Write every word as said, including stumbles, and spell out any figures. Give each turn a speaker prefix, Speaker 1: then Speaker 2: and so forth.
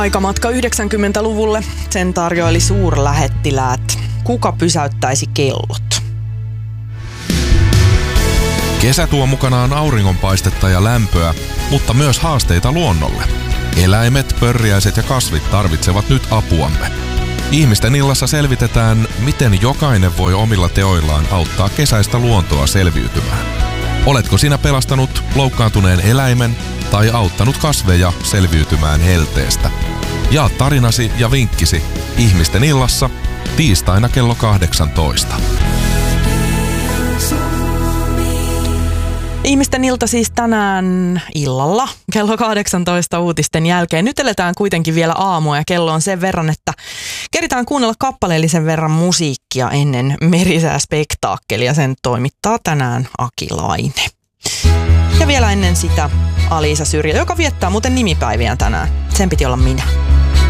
Speaker 1: Aikamatka yhdeksänkymmentäluvulle, sen tarjoili suurlähettiläät. Kuka pysäyttäisi kellot?
Speaker 2: Kesä tuo mukanaan auringonpaistetta ja lämpöä, mutta myös haasteita luonnolle. Eläimet, pörriäiset ja kasvit tarvitsevat nyt apuamme. Ihmisten illassa selvitetään, miten jokainen voi omilla teoillaan auttaa kesäistä luontoa selviytymään. Oletko sinä pelastanut loukkaantuneen eläimen tai auttanut kasveja selviytymään helteestä? Jaa tarinasi ja vinkkisi Ihmisten illassa tiistaina kello kahdeksantoista.
Speaker 1: Ihmisten ilta siis tänään illalla kello kahdeksantoista uutisten jälkeen. Nyt eletään kuitenkin vielä aamua ja kello on sen verran, että keritään kuunnella kappaleellisen verran musiikkia ennen merisääspektaakkelia. Sen toimittaa tänään Aki Laine. Ja vielä ennen sitä Aliisa Syrjä, joka viettää muuten nimipäiviään tänään. Sen piti olla minä.